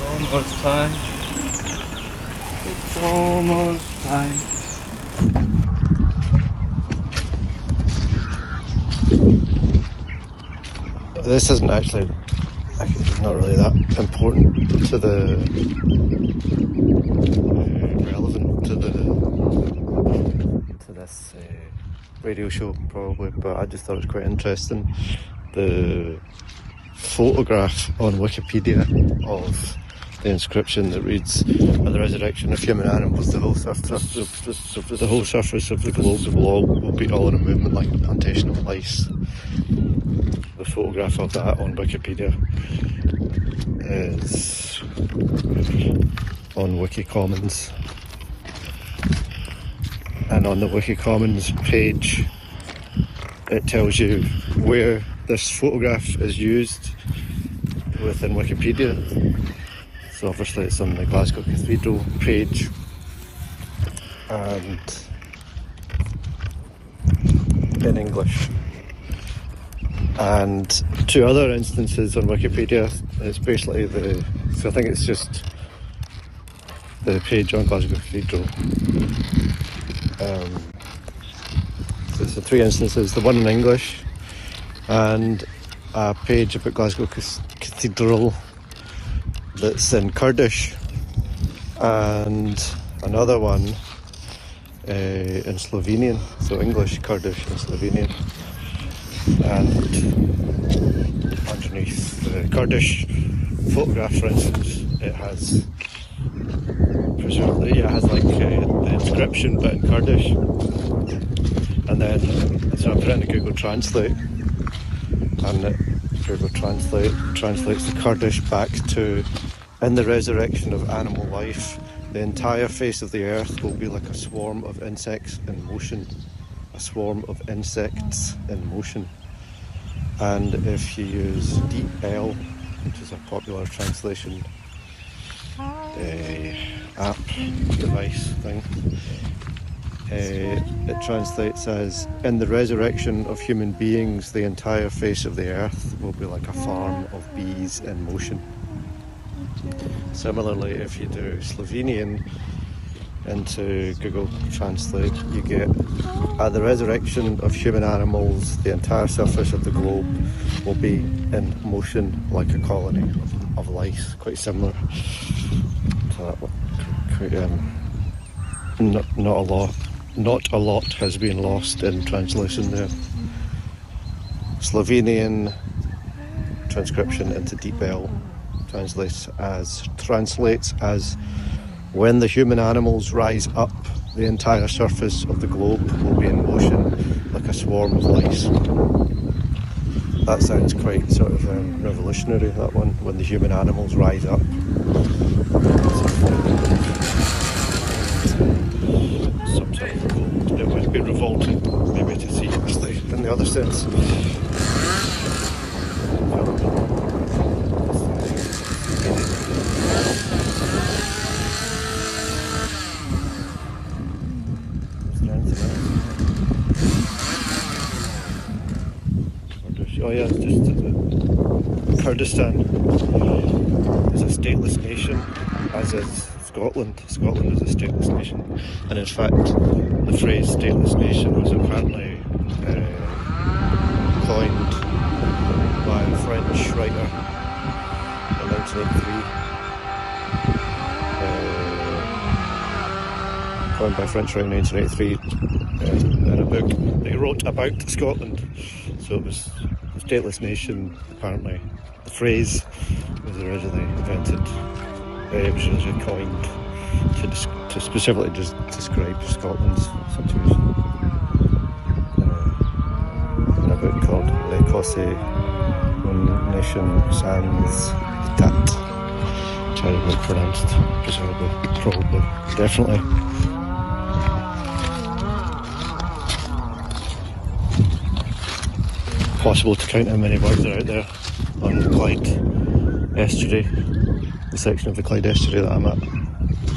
almost time. It's almost time. This isn't actually not really that important to the relevant to this radio show probably, but I just thought it was quite interesting. The photograph on Wikipedia of the inscription that reads, "At the resurrection of human animals, the whole surface of the globe will be all in a movement like a plantation of lice." The photograph of that on Wikipedia is on Wikicommons, and on the Wikicommons page it tells you where this photograph is used within Wikipedia. So obviously it's on the Glasgow Cathedral page, and in English. And two other instances on Wikipedia, it's basically so I think it's just the page on Glasgow Cathedral. So it's the three instances, the one in English, and a page about Glasgow Cathedral that's in Kurdish, and another one in Slovenian, so English, Kurdish and Slovenian. And underneath the Kurdish photograph, for instance, it has presumably like the inscription but in Kurdish, and then so I put it into Google Translate, and Google Translate translates the Kurdish back to, "In the resurrection of animal life, the entire face of the earth will be like a swarm of insects in motion." A swarm of insects in motion. And if you use DeepL, which is a popular translation app device thing, it translates as, "In the resurrection of human beings, the entire face of the earth will be like a farm of bees in motion." Similarly, if you do Slovenian into Google Translate, you get, "At the resurrection of human animals, the entire surface of the globe will be in motion like a colony of lice." Quite similar to that one. Not a lot has been lost in translation there. Slovenian transcription into DeepL translates as "When the human animals rise up, the entire surface of the globe will be in motion like a swarm of lice." That sounds quite sort of revolutionary, that one, "When the human animals rise up." Some sort of revolt. It might be revolting, maybe, to see it in the other sense. Oh yeah, just Kurdistan is a stateless nation, as is Scotland. Scotland is a stateless nation, and in fact the phrase stateless nation was apparently coined by a French writer in 1983. Coined by a French writer in 1983 in a book that he wrote about Scotland. So it was a stateless nation, apparently. The phrase was originally invented, it was originally coined to specifically just describe Scotland's situation. In a book called L'Écosse, une nation sans état. Terribly pronounced, presumably, probably, definitely. Possible to count how many words are out there on the Clyde estuary, the section of the Clyde estuary that I'm at.